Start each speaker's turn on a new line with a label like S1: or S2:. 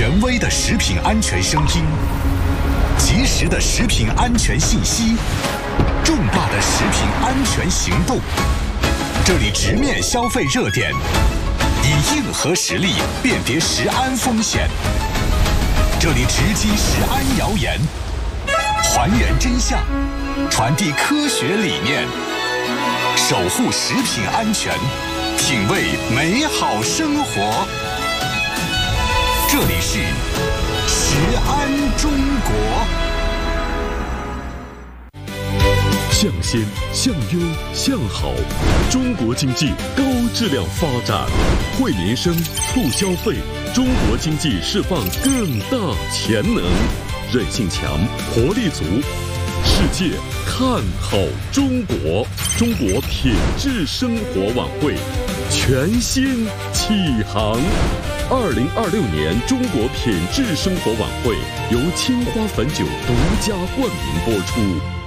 S1: 权威的食品安全声音，及时的食品安全信息，重大的食品安全行动。这里直面消费热点，以硬核实力辨别食安风险。这里直击食安谣言，还原真相，传递科学理念，守护食品安全，品味美好生活。这里是食安中国。
S2: 向先、向优、向好，中国经济高质量发展，惠民生、促消费，中国经济释放更大潜能，韧性强，活力足。世界看好中国，中国品质生活晚会全新启航。2026年中国品质生活晚会由青花汾酒独家冠名播出。